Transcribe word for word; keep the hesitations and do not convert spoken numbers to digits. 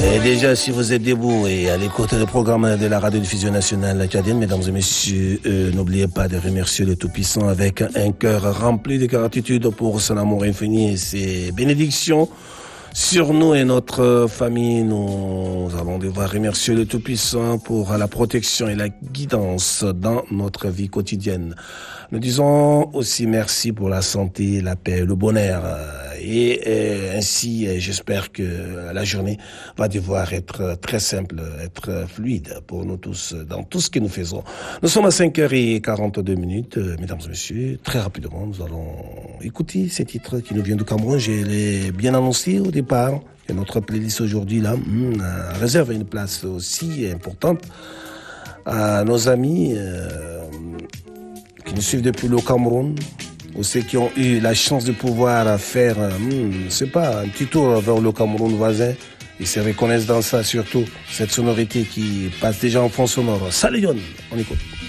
Et déjà, si vous êtes debout et à l'écoute du programme de la radiodiffusion nationale acadienne, mesdames et messieurs, euh, n'oubliez pas de remercier le Tout-Puissant avec un cœur rempli de gratitude pour son amour infini et ses bénédictions sur nous et notre famille. Nous allons devoir remercier le Tout-Puissant pour la protection et la guidance dans notre vie quotidienne. Nous disons aussi merci pour la santé, la paix, le bonheur. Et, et ainsi, j'espère que la journée va devoir être très simple, être fluide pour nous tous dans tout ce que nous faisons. Nous sommes à cinq heures quarante-deux minutes, mesdames et messieurs. Très rapidement, nous allons écouter ces titres qui nous viennent du Cameroun. Je l'ai bien annoncé au départ. Et notre playlist aujourd'hui là hum, réserve une place aussi importante à nos amis euh, qui nous suivent depuis le Cameroun, ou ceux qui ont eu la chance de pouvoir faire, hum, c'est pas, un petit tour vers le Cameroun voisin. Ils se reconnaissent dans ça, surtout cette sonorité qui passe déjà en fond sonore. Salut Yon, on écoute.